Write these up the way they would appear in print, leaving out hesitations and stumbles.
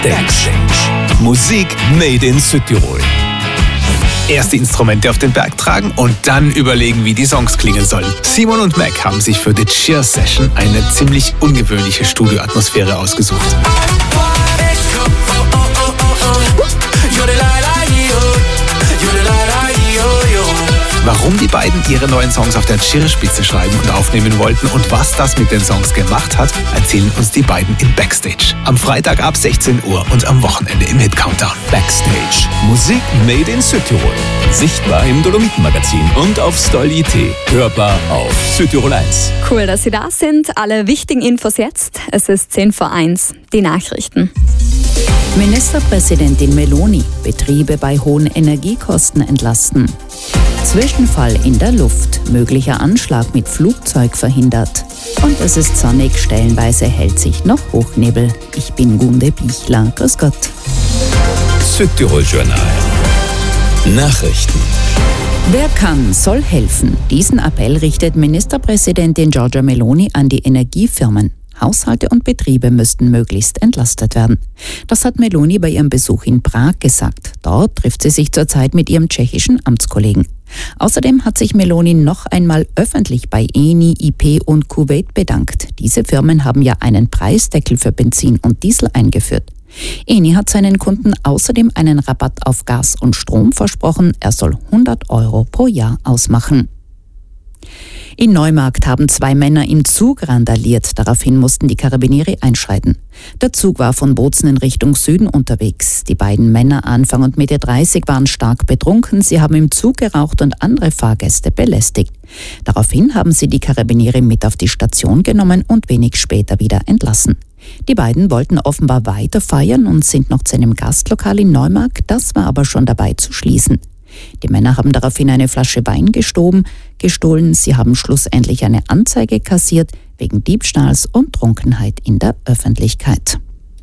Backstage. Musik made in Südtirol. Erst die Instrumente auf den Berg tragen und dann überlegen, wie die Songs klingen sollen. Simon und Mac haben sich für die Cheer Session eine ziemlich ungewöhnliche Studioatmosphäre ausgesucht. Warum die beiden ihre neuen Songs auf der Cheer-Spitze schreiben und aufnehmen wollten und was das mit den Songs gemacht hat, erzählen uns die beiden in Backstage. Am Freitag ab 16 Uhr und am Wochenende im Hit Countdown. Backstage. Musik made in Südtirol. Sichtbar im Dolomiten-Magazin und auf Stolly.at. Hörbar auf Südtirol 1. Cool, dass Sie da sind. Alle wichtigen Infos jetzt. Es ist 10:01. Die Nachrichten. Ministerpräsidentin Meloni. Betriebe bei hohen Energiekosten entlasten. Zwischenfall in der Luft. Möglicher Anschlag mit Flugzeug verhindert. Und es ist sonnig, stellenweise hält sich noch Hochnebel. Ich bin Gunde Bichler. Grüß Gott. Südtirol Journal. Nachrichten. Wer kann, soll helfen. Diesen Appell richtet Ministerpräsidentin Giorgia Meloni an die Energiefirmen. Haushalte und Betriebe müssten möglichst entlastet werden. Das hat Meloni bei ihrem Besuch in Prag gesagt. Dort trifft sie sich zurzeit mit ihrem tschechischen Amtskollegen. Außerdem hat sich Meloni noch einmal öffentlich bei Eni, IP und Kuwait bedankt. Diese Firmen haben ja einen Preisdeckel für Benzin und Diesel eingeführt. Eni hat seinen Kunden außerdem einen Rabatt auf Gas und Strom versprochen. Er soll 100 € pro Jahr ausmachen. In Neumarkt haben 2 Männer im Zug randaliert. Daraufhin mussten die Karabinieri einschreiten. Der Zug war von Bozen in Richtung Süden unterwegs. Die beiden Männer, Anfang und Mitte 30, waren stark betrunken. Sie haben im Zug geraucht und andere Fahrgäste belästigt. Daraufhin haben sie die Karabinieri mit auf die Station genommen und wenig später wieder entlassen. Die beiden wollten offenbar weiter feiern und sind noch zu einem Gastlokal in Neumarkt. Das war aber schon dabei zu schließen. Die Männer haben daraufhin eine Flasche Wein gestohlen. Sie haben schlussendlich eine Anzeige kassiert wegen Diebstahls und Trunkenheit in der Öffentlichkeit.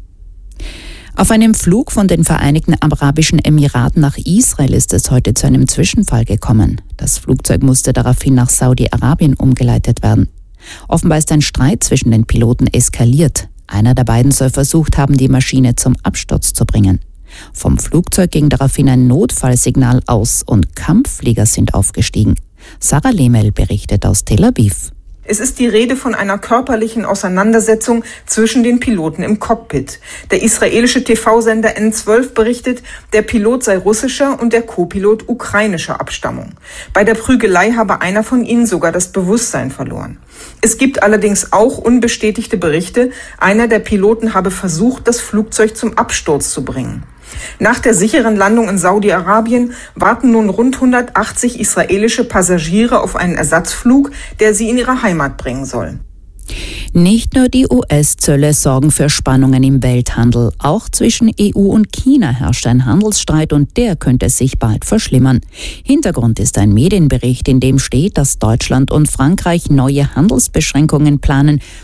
Auf einem Flug von den Vereinigten Arabischen Emiraten nach Israel ist es heute zu einem Zwischenfall gekommen. Das Flugzeug musste daraufhin nach Saudi-Arabien umgeleitet werden. Offenbar ist ein Streit zwischen den Piloten eskaliert. Einer der beiden soll versucht haben, die Maschine zum Absturz zu bringen. Vom Flugzeug ging daraufhin ein Notfallsignal aus und Kampfflieger sind aufgestiegen. Sarah Lehmel berichtet aus Tel Aviv. Es ist die Rede von einer körperlichen Auseinandersetzung zwischen den Piloten im Cockpit. Der israelische TV-Sender N12 berichtet, der Pilot sei russischer und der Co-Pilot ukrainischer Abstammung. Bei der Prügelei habe einer von ihnen sogar das Bewusstsein verloren. Es gibt allerdings auch unbestätigte Berichte, einer der Piloten habe versucht, das Flugzeug zum Absturz zu bringen. Nach der sicheren Landung in Saudi-Arabien warten nun rund 180 israelische Passagiere auf einen Ersatzflug, der sie in ihre Heimat bringen soll. Nicht nur die US-Zölle sorgen für Spannungen im Welthandel. Auch zwischen EU und China herrscht ein Handelsstreit und der könnte sich bald verschlimmern. Hintergrund ist ein Medienbericht, in dem steht, dass Deutschland und Frankreich neue Handelsbeschränkungen planen